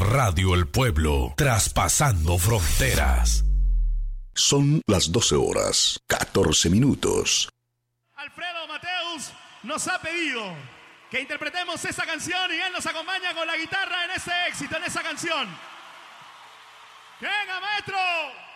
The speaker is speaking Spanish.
Radio El Pueblo, traspasando fronteras. Son las 12 horas, 14 minutos. Alfredo Mateus nos ha pedido que interpretemos esa canción y él nos acompaña con la guitarra en ese éxito, en esa canción. ¡Venga, maestro!